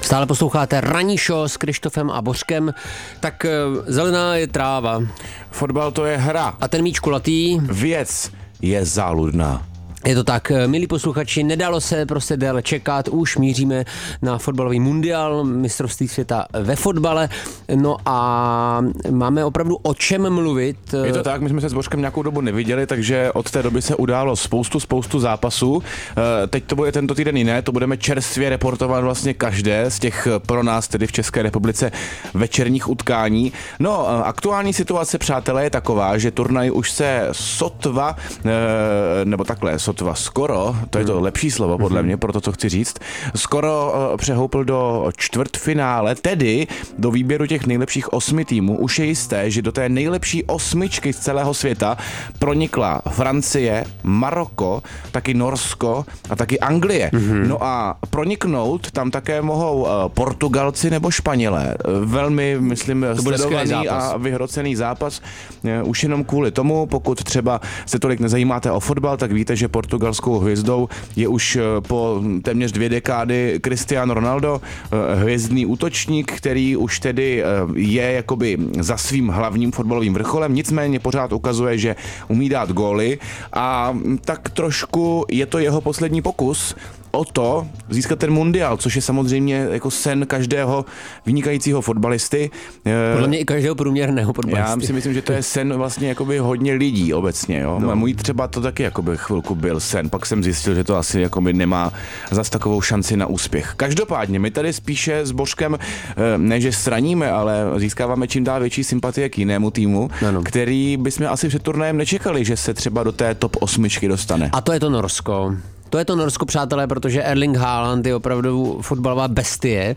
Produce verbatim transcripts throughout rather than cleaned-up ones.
Stále posloucháte Ranní show s Krištofem a Bořkem. Tak zelená je tráva. Fotbal to je hra. A ten míč kulatý. Věc je záludná. Je to tak, milí posluchači, nedalo se prostě déle čekat, už míříme na fotbalový mundial, mistrovství světa ve fotbale, no a máme opravdu o čem mluvit. Je to tak, my jsme se s Božkem nějakou dobu neviděli, takže od té doby se událo spoustu, spoustu zápasů. Teď to bude tento týden jiné, to budeme čerstvě reportovat vlastně každé z těch pro nás, tedy v České republice, večerních utkání. No, aktuální situace, přátelé, je taková, že turnaj už se sotva, nebo takhle, sotva skoro, to je to lepší slovo podle mě, pro to, co chci říct, skoro uh, přehoupl do čtvrtfinále, tedy do výběru těch nejlepších osmi týmů. Už je jisté, že do té nejlepší osmičky z celého světa pronikla Francie, Maroko, taky Norsko a taky Anglie. Mm-hmm. No a proniknout tam také mohou uh, Portugalci nebo Španělé. Velmi, myslím, sledovaný a vyhrocený zápas. Uh, už jenom kvůli tomu, pokud třeba se tolik nezajímáte o fotbal, tak víte, že portugalskou hvězdou je už po téměř dvě dekády Cristiano Ronaldo, hvězdný útočník, který už tedy je jakoby za svým hlavním fotbalovým vrcholem, nicméně pořád ukazuje, že umí dát góly a tak trošku je to jeho poslední pokus o to získat ten mundial, což je samozřejmě jako sen každého vynikajícího fotbalisty. Podle mě i každého průměrného fotbalisty. Já si myslím, že to je sen vlastně jakoby hodně lidí obecně, jo. No. Můj třeba to taky jakoby chvilku byl sen, pak jsem zjistil, že to asi jakoby nemá zas takovou šanci na úspěch. Každopádně my tady spíše s Božkem ne, že straníme, ale získáváme čím dál větší sympatie k jinému týmu, ano, který bychom asi před turnajem nečekali, že se třeba do té top osmičky dostane. A to je to Norsko. To je to Norsko, přátelé, protože Erling Haaland je opravdu fotbalová bestie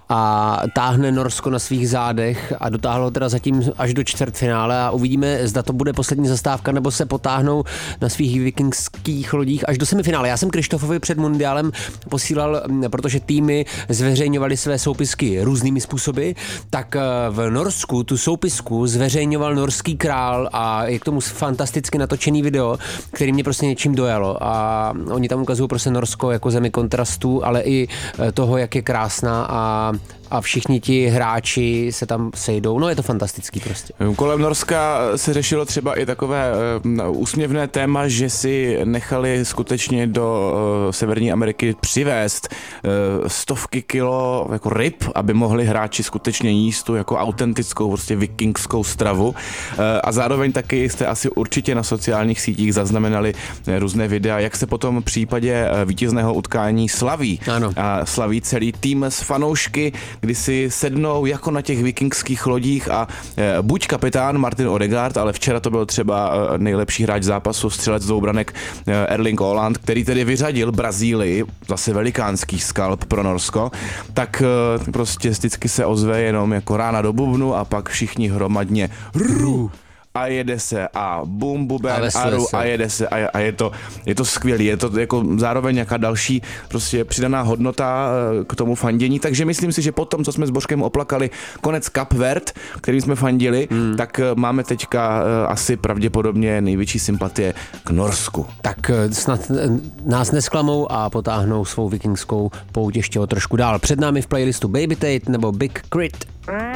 a táhne Norsko na svých zádech a dotáhlo teda zatím až do čtvrtfinále a uvidíme, zda to bude poslední zastávka, nebo se potáhnou na svých vikingských lodích až do semifinále. Já jsem Krištofovi před mundiálem posílal, protože týmy zveřejňovaly své soupisky různými způsoby, tak v Norsku tu soupisku zveřejňoval norský král a je k tomu fantasticky natočený video, který mě prostě něčím dojalo a oni tam ukazují prostě Norsko jako zemi kontrastů, ale i toho, jak je krásná a a všichni ti hráči se tam sejdou. No je to fantastický prostě. Kolem Norska se řešilo třeba i takové uh, úsměvné téma, že si nechali skutečně do uh, Severní Ameriky přivést uh, stovky kilo jako ryb, aby mohli hráči skutečně jíst tu jako autentickou prostě vikingskou stravu. Uh, a zároveň taky jste asi určitě na sociálních sítích zaznamenali různé videa, jak se potom v případě uh, vítězného utkání slaví. Ano. A slaví celý tým z fanoušky, kdy si sednou jako na těch vikingských lodích a e, buď kapitán Martin Odegaard, ale včera to byl třeba e, nejlepší hráč zápasu, střelec z dvoubranek e, Erling Haaland, který tedy vyřadil Brazílii, zase velikánský skalp pro Norsko, tak e, prostě vždycky se ozve jenom jako rána do bubnu a pak všichni hromadně rů, a jede se a bum buben a, ru, a jede se a, a je to je to skvělý, je to jako zároveň nějaká další prostě přidaná hodnota k tomu fandění, takže myslím si, že potom, co jsme s Božkem oplakali konec Kap Verd, kterým jsme fandili, hmm. tak máme teďka asi pravděpodobně největší sympatie k Norsku. Tak snad nás nesklamou a potáhnou svou vikingskou pouť ještě o trošku dál. Před námi v playlistu Baby Tate nebo Big Crit.